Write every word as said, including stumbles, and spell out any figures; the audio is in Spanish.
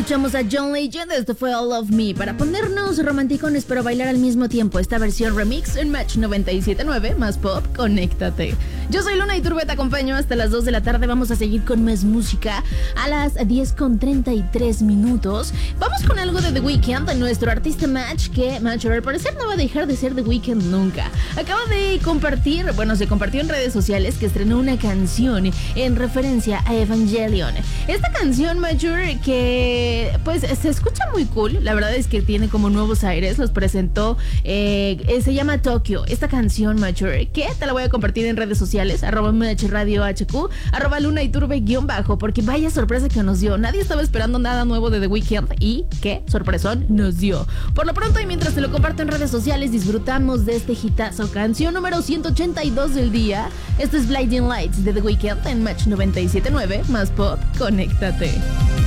Escuchamos a John Legend, esto fue All of Me, para ponernos romanticones pero bailar al mismo tiempo. Esta versión remix en Match noventa y siete punto nueve, más pop, conéctate. Yo soy Luna Iturbe, te acompaño hasta las dos de la tarde. Vamos a seguir con más música a las diez con treinta y tres minutos. Vamos con algo de The Weeknd, nuestro artista Match, que Match al parecer no va a dejar de ser The Weeknd nunca. Acaba de compartir, bueno, se compartió en redes sociales que estrenó una canción en referencia a Evangelion. Esta canción, Mature, que pues se escucha muy cool, la verdad es que tiene como nuevos aires, los presentó, eh, se llama Tokyo, esta canción, Mature, que te la voy a compartir en redes sociales, arroba Match Radio H Q, arroba Luna Iturbe guión bajo, porque vaya sorpresa que nos dio, nadie estaba esperando nada nuevo de The Weeknd y qué sorpresón nos dio. Por lo pronto y mientras te lo comparto en redes sociales, disfrutamos de este hitazo, canción número ciento ochenta y dos del día. Esto es Blinding Lights de The Weeknd en Match noventa y siete punto nueve, más pop, conéctate.